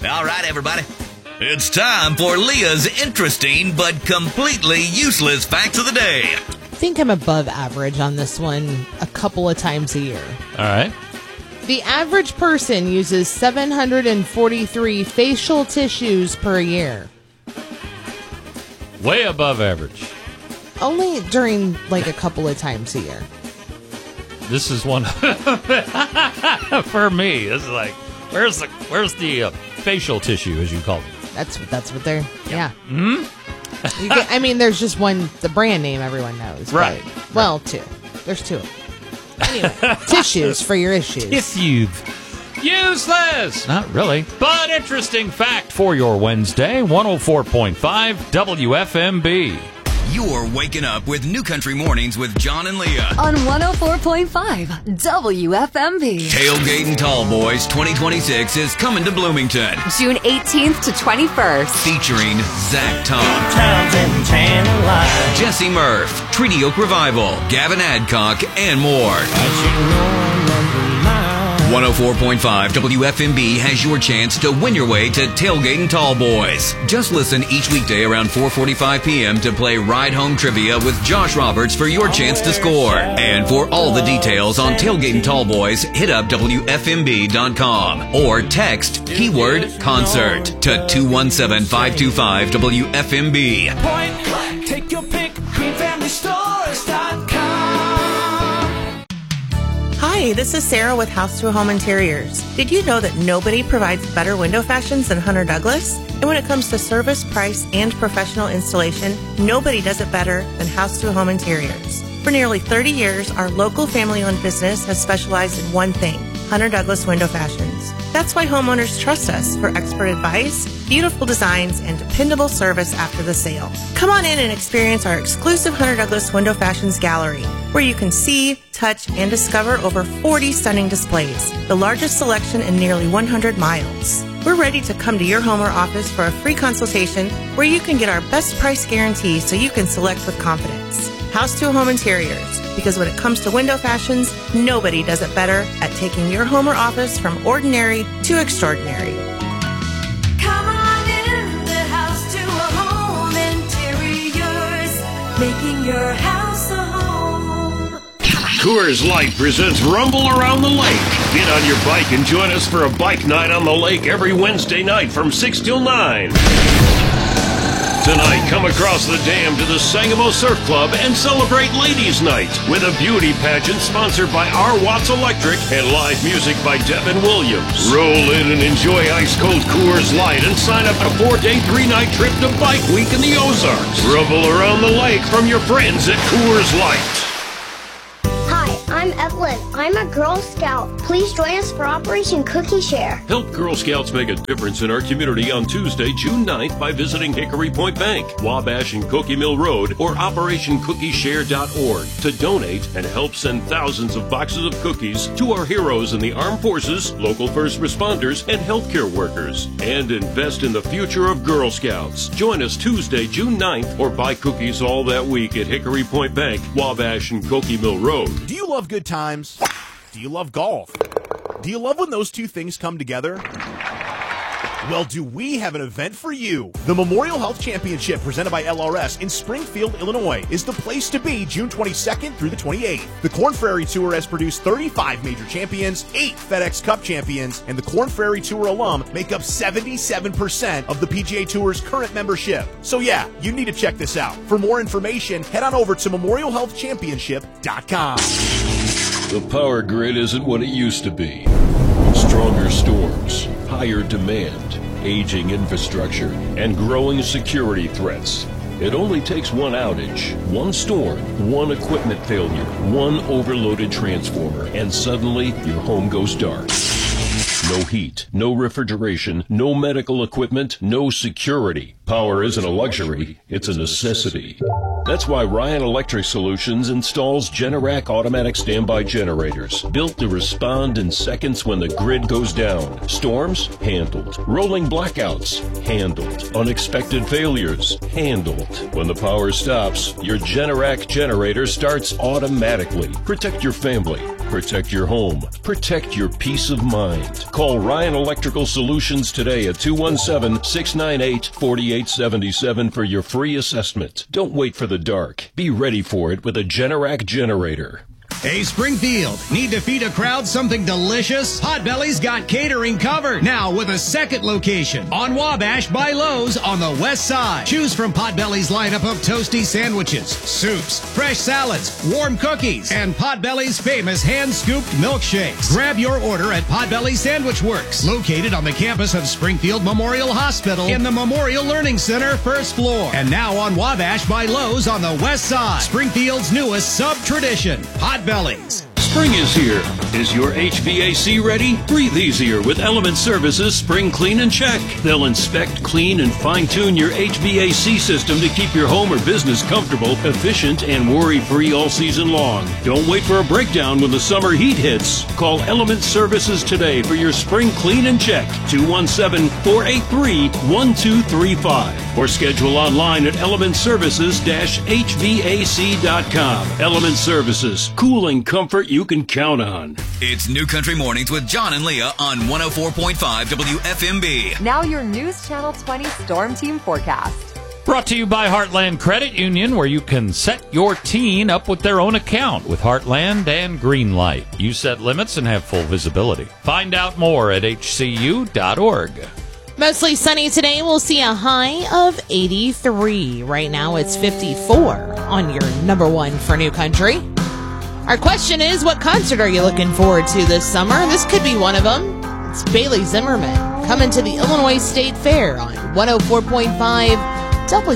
All right, everybody. It's time for Leah's interesting but completely useless facts of the day. I think I'm above average on this one a couple of times a year. All right. The average person uses 743 facial tissues per year. Way above average. Only during like a couple of times a year. This is one for me. This is like, where's the facial tissue, as you call it? That's what they're. Yeah. Mm-hmm. There's just one. The brand name everyone knows. Right. Well, two. There's two. Anyway, tissues for your issues. Tissue. Useless. Not really, but interesting fact for your Wednesday. 104.5 WFMB. You're waking up with New Country Mornings with John and Leah on 104.5 WFMB. Tailgate and Tall Boys 2026 is coming to Bloomington. June 18th to 21st. Featuring Zach Tom, Jesse Murph, Treaty Oak Revival, Gavin Adcock, and more. 104.5 WFMB has your chance to win your way to Tailgate and Tall Boys. Just listen each weekday around 4:45 p.m. to play Ride Home Trivia with Josh Roberts for your chance to score. And for all the details on Tailgate and Tall Boys, hit up WFMB.com or text keyword concert to 217-525-WFMB. Take your pick, greenfamilystores.com. Hi, this is Sarah with House to Home Interiors. Did you know that nobody provides better window fashions than Hunter Douglas? And when it comes to service, price, and professional installation, nobody does it better than House to Home Interiors. For nearly 30 years, our local family-owned business has specialized in one thing: Hunter Douglas window fashions. That's why homeowners trust us for expert advice, beautiful designs, and dependable service after the sale. Come on in and experience our exclusive Hunter Douglas Window Fashions Gallery, where you can see, touch, and discover over 40 stunning displays, the largest selection in nearly 100 miles. We're ready to come to your home or office for a free consultation where you can get our best price guarantee so you can select with confidence. House to Home Interiors, because when it comes to window fashions, nobody does it better at taking your home or office from ordinary to extraordinary. Come on in the House to Home Interiors, making your house a home. Coors Light presents Rumble Around the Lake. Get on your bike and join us for a bike night on the lake every Wednesday night from 6 till 9. Tonight, come across the dam to the Sangamo Surf Club and celebrate Ladies' Night with a beauty pageant sponsored by R. Watts Electric and live music by Devin Williams. Roll in and enjoy ice-cold Coors Light and sign up for a 4-day, 3-night trip to Bike Week in the Ozarks. Rumble around the lake from your friends at Coors Light. I'm Evelyn. I'm a Girl Scout. Please join us for Operation Cookie Share. Help Girl Scouts make a difference in our community on Tuesday, June 9th by visiting Hickory Point Bank, Wabash and Cookie Mill Road, or OperationCookieShare.org to donate and help send thousands of boxes of cookies to our heroes in the armed forces, local first responders, and healthcare workers. And invest in the future of Girl Scouts. Join us Tuesday, June 9th, or buy cookies all that week at Hickory Point Bank, Wabash and Cookie Mill Road. Do you love good times? Do you love golf? Do you love when those two things come together? Well, do we have an event for you? The Memorial Health Championship presented by LRS in Springfield, Illinois is the place to be June 22nd through the 28th. The Korn Ferry Tour has produced 35 major champions, 8 FedEx Cup champions, and the Korn Ferry Tour alum make up 77% of the PGA Tour's current membership. So yeah, you need to check this out. For more information, head on over to memorialhealthchampionship.com. The power grid isn't what it used to be. Stronger storms, higher demand, aging infrastructure, and growing security threats. It only takes one outage, one storm, one equipment failure, one overloaded transformer, and suddenly your home goes dark. No heat, no refrigeration, no medical equipment, no security. Power isn't a luxury, it's a necessity. That's why Ryan Electric Solutions installs Generac automatic standby generators, built to respond in seconds when the grid goes down. Storms? Handled. Rolling blackouts? Handled. Unexpected failures? Handled. When the power stops, your Generac generator starts automatically. Protect your family. Protect your home. Protect your peace of mind. Call Ryan Electrical Solutions today at 217-698-4877 for your free assessment. Don't wait for the dark. Be ready for it with a Generac generator. Hey, Springfield, need to feed a crowd something delicious? Potbelly's got catering covered. Now with a second location on Wabash by Lowe's on the west side. Choose from Potbelly's lineup of toasty sandwiches, soups, fresh salads, warm cookies, and Potbelly's famous hand-scooped milkshakes. Grab your order at Potbelly Sandwich Works, located on the campus of Springfield Memorial Hospital in the Memorial Learning Center, first floor. And now on Wabash by Lowe's on the west side. Springfield's newest sub-tradition, Potbelly's. Spring is here. Is your HVAC ready? Breathe easier with Element Services Spring Clean and Check. They'll inspect, clean, and fine-tune your HVAC system to keep your home or business comfortable, efficient, and worry-free all season long. Don't wait for a breakdown when the summer heat hits. Call Element Services today for your Spring Clean and Check. 217-483-1235. Or schedule online at elementservices-hvac.com. Element Services. Cooling comfort you can count on. It's New Country Mornings with John and Leah on 104.5 WFMB. Now your News Channel 20 Storm Team forecast. Brought to you by Heartland Credit Union, where you can set your teen up with their own account with Heartland and Greenlight. You set limits and have full visibility. Find out more at hcu.org. Mostly sunny today. We'll see a high of 83. Right now it's 54 on your number one for New Country. Our question is, what concert are you looking forward to this summer? This could be one of them. It's Bailey Zimmerman coming to the Illinois State Fair on 104.5 W.